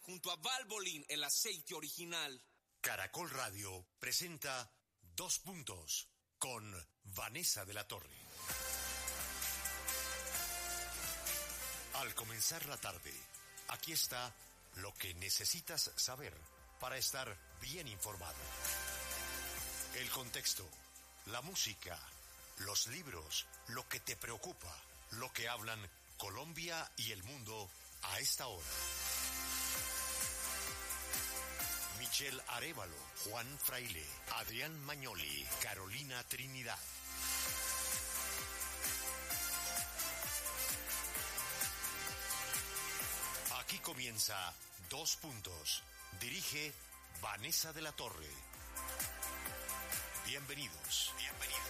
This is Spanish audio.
junto a Valvoline, el aceite original. Caracol Radio presenta 2 Puntos con Vanessa de la Torre. Al comenzar la tarde, aquí está lo que necesitas saber para estar bien informado. El contexto, la música, los libros, lo que te preocupa, lo que hablan Colombia y el mundo a esta hora. Michelle Arévalo, Juan Fraile, Adrián Magnoli, Carolina Trinidad. Aquí comienza 2 Puntos. Dirige Vanessa de la Torre. Bienvenidos.